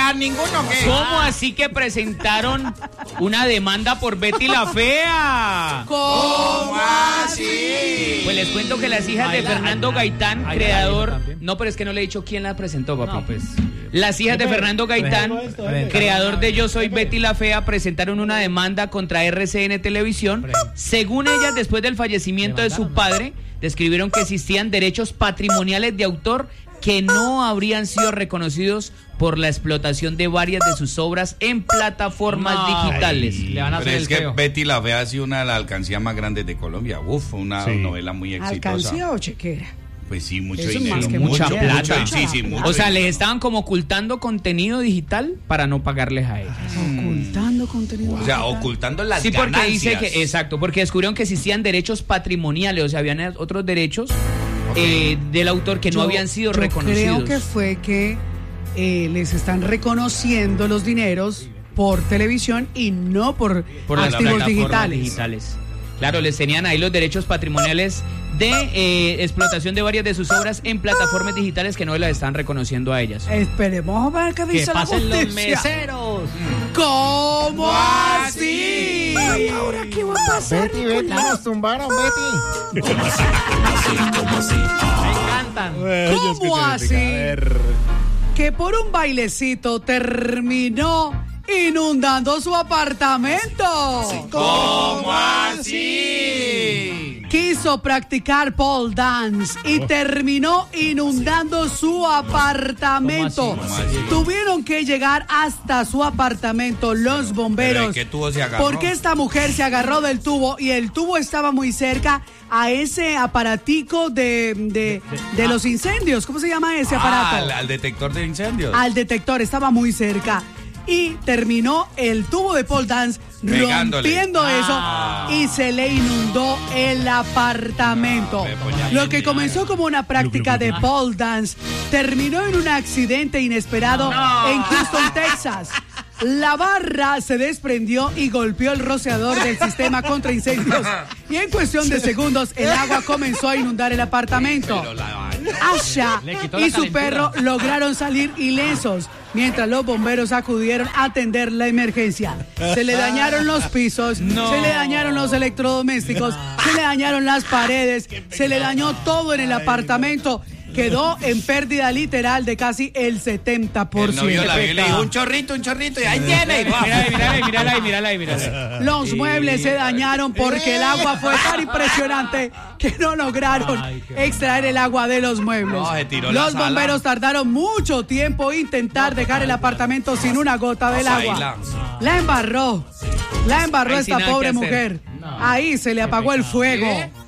pagar ninguno, ¿qué? ¿Cómo así que presentaron una demanda por Betty la Fea? ¿Cómo así? Pues les cuento que las hijas de Fernando Gaitán, creador... No, pero es que no le he dicho quién la presentó, papi. No, pues... Las hijas de Fernando Gaitán, creador de Yo Soy Betty la Fea, presentaron una demanda contra RCN Televisión. Según ellas, después del fallecimiento de su padre, describieron que existían derechos patrimoniales de autor que no habrían sido reconocidos por la explotación de varias de sus obras en plataformas digitales. Le van a Pero hacer es el que feo. Betty la Fea ha sido una de las alcancías más grandes de Colombia. Uf, una novela muy exitosa. ¿Alcancía o chequera? Pues sí, mucho Eso es dinero. más que mucha plata. Sí, mucho O sea, dinero. les estaban como ocultando contenido digital para no pagarles a ellas. Ocultando contenido. O sea, ocultando las Sí, porque ganancias. dice que, exacto, porque descubrieron que existían derechos patrimoniales, o sea, habían otros derechos del autor que no habían sido reconocidos. Creo que fue que les están reconociendo los dineros por televisión y no por las activos plataformas digitales. Claro, les tenían ahí los derechos patrimoniales de explotación de varias de sus obras en plataformas digitales que no las están reconociendo a ellas. Esperemos a ver qué dice Que la pasen los justicia. meseros. ¿Cómo así? ¿Ahora qué va a pasar? Betty, nos tumbaron, Betty. Me encantan. ¿Cómo así? Que por un bailecito terminó inundando su apartamento. ¿Cómo así? Quiso practicar pole dance y terminó inundando su apartamento. ¿Cómo así? Tuvieron que llegar hasta su apartamento los bomberos. ¿Pero en qué tubo se agarró? Porque esta mujer se agarró del tubo y el tubo estaba muy cerca a ese aparatico de los incendios. ¿Cómo se llama ese aparato? Al detector de incendios. Al detector, estaba muy cerca. Y terminó el tubo de pole dance Pegándole. rompiendo eso y se le inundó el apartamento. Lo que comenzó como una práctica de pole dance terminó en un accidente inesperado en Houston, Texas. La barra se desprendió y golpeó el rociador del sistema contra incendios. Y en cuestión de segundos, el agua comenzó a inundar el apartamento. Asha Le quitó la y su calentura. perro lograron salir ilesos, mientras los bomberos acudieron a atender la emergencia. Se le dañaron los pisos, se le dañaron los electrodomésticos, se le dañaron las paredes, se le dañó todo en el apartamento. Quedó en pérdida literal de casi el 70%. El novio la vio y le dijo un chorrito, y ahí tiene. Mírala ahí. Los muebles se dañaron porque el agua fue tan impresionante que no lograron extraer el agua de los muebles. No, se tiró la Los sala. bomberos tardaron mucho tiempo en intentar dejar el apartamento sin una gota del agua. La embarró Ahí esta sin nada pobre que hacer. mujer. Ahí se le apagó el fuego.